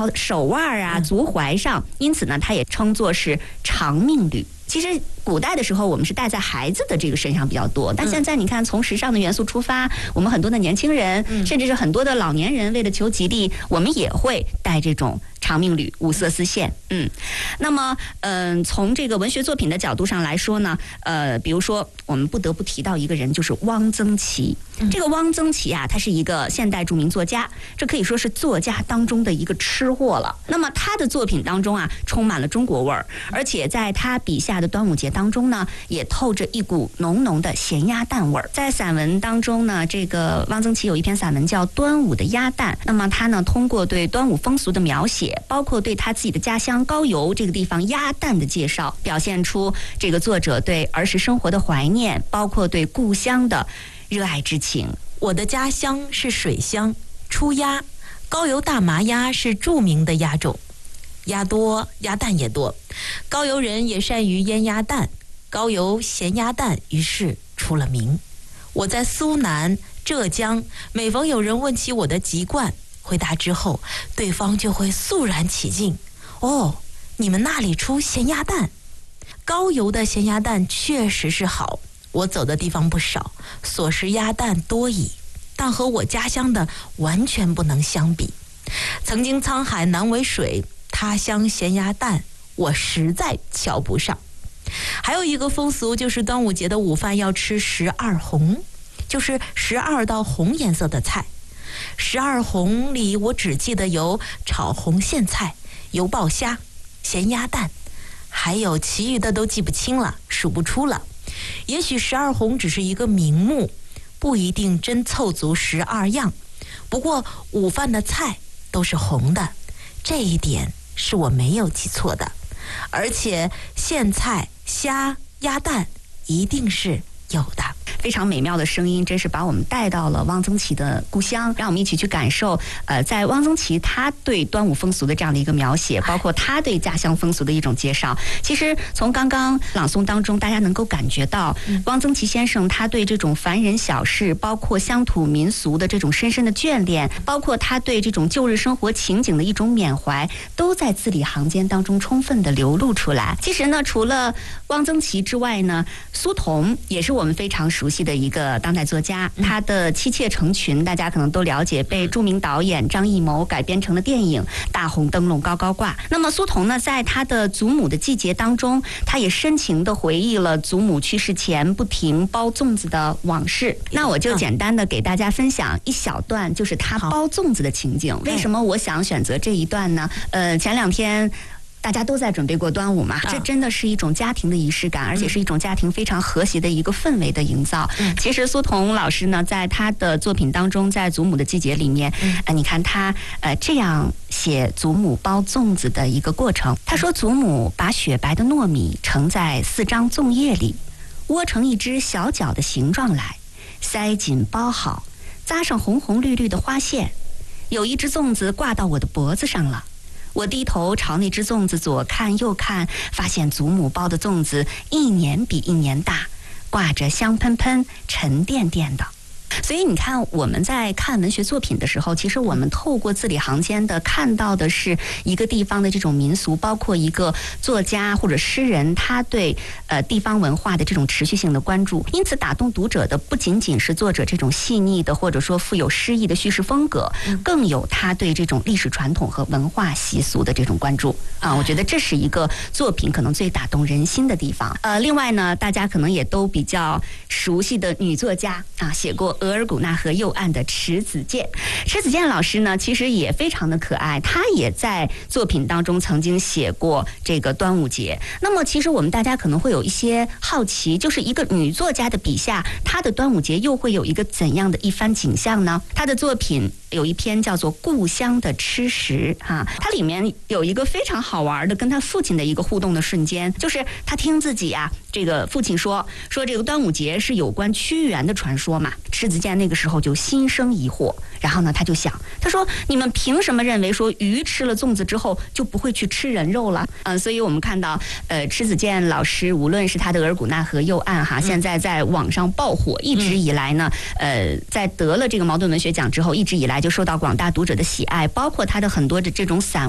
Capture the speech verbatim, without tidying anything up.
后手腕啊、足踝上，因此呢，它也称作是长命履。其实古代的时候，我们是戴在孩子的这个身上比较多，但现在你看，从时尚的元素出发，我们很多的年轻人，甚至是很多的老年人，为了求吉利，我们也会戴这种长命履、五色丝线。嗯，那么，嗯、呃，从这个文学作品的角度上来说呢，呃，比如说，我们不得不提到一个人，就是汪曾祺。这个汪曾祺啊，他是一个现代著名作家，这可以说是作家当中的一个吃货了。那么他的作品当中啊，充满了中国味儿，而且在他笔下的端午节当中呢，也透着一股浓浓的咸鸭蛋味儿。在散文当中呢，这个汪曾祺有一篇散文叫《端午的鸭蛋》，那么他呢，通过对端午风俗的描写，包括对他自己的家乡高邮这个地方鸭蛋的介绍，表现出这个作者对儿时生活的怀念，包括对故乡的热爱之情。 我的家乡是水乡，出鸭，高邮大麻鸭是著名的鸭种，鸭多，鸭蛋也多，高邮人也善于腌鸭蛋，高邮咸鸭蛋于是出了名。我在苏南、浙江，每逢有人问起我的籍贯，回答之后，对方就会肃然起敬。哦，你们那里出咸鸭蛋？高邮的咸鸭蛋确实是好，我走的地方不少，所食鸭蛋多矣，但和我家乡的完全不能相比。曾经沧海难为水，他乡咸鸭蛋，我实在瞧不上。还有一个风俗就是端午节的午饭要吃十二红，就是十二道红颜色的菜。十二红里我只记得有炒红苋菜、油爆虾、咸鸭蛋，还有其余的都记不清了，数不出了。也许十二红只是一个名目，不一定真凑足十二样。不过午饭的菜都是红的，这一点是我没有记错的。而且苋菜、虾、鸭蛋一定是有的。 非常美妙的声音，真是把我们带到了汪曾祺的故乡，让我们一起去感受呃，在汪曾祺他对端午风俗的这样的一个描写，包括他对家乡风俗的一种介绍。其实从刚刚朗诵当中，大家能够感觉到汪曾祺先生他对这种凡人小事，包括乡土民俗的这种深深的眷恋，包括他对这种旧日生活情景的一种缅怀，都在字里行间当中充分的流露出来。其实呢，除了汪曾祺之外呢，苏童也是我们非常熟悉的一个当代作家，他的《妻妾成群》大家可能都了解，被著名导演张艺谋改编成了电影《大红灯笼高高挂》。那么苏童呢，在他的《祖母的季节》当中，他也深情地回忆了祖母去世前不停包粽子的往事。那我就简单的给大家分享一小段，就是他包粽子的情景。为什么我想选择这一段呢？呃，前两天大家都在准备过端午嘛，这真的是一种家庭的仪式感，而且是一种家庭非常和谐的一个氛围的营造。嗯、其实苏童老师呢，在他的作品当中，在《祖母的季节》里面，嗯、呃，你看他呃这样写祖母包粽子的一个过程。他说，祖母把雪白的糯米盛在四张粽叶里，窝成一只小脚的形状来，塞紧包好，扎上红红绿绿的花线。有一只粽子挂到我的脖子上了。我低头朝那只粽子左看右看，发现祖母包的粽子一年比一年大，挂着香喷喷、沉甸甸的。所以你看，我们在看文学作品的时候，其实我们透过字里行间的看到的是一个地方的这种民俗，包括一个作家或者诗人他对呃地方文化的这种持续性的关注。因此打动读者的不仅仅是作者这种细腻的或者说富有诗意的叙事风格，更有他对这种历史传统和文化习俗的这种关注啊。我觉得这是一个作品可能最打动人心的地方。呃，另外呢，大家可能也都比较熟悉的女作家啊，写过额尔古纳河右岸的迟子建。迟子建老师呢，其实也非常的可爱，他也在作品当中曾经写过这个端午节。那么其实我们大家可能会有一些好奇，就是一个女作家的笔下，她的端午节又会有一个怎样的一番景象呢？她的作品有一篇叫做《故乡的吃食》哈，它里面有一个非常好玩的跟他父亲的一个互动的瞬间，就是他听自己啊这个父亲说说这个端午节是有关屈原的传说嘛。迟子建那个时候就心生疑惑，然后呢他就想，他说你们凭什么认为说鱼吃了粽子之后就不会去吃人肉了？嗯、呃，所以我们看到呃迟子建老师无论是他的额尔古纳河右岸哈，现在在网上爆火，一直以来呢呃在得了这个茅盾文学奖之后，一直以来就受到广大读者的喜爱，包括他的很多的这种散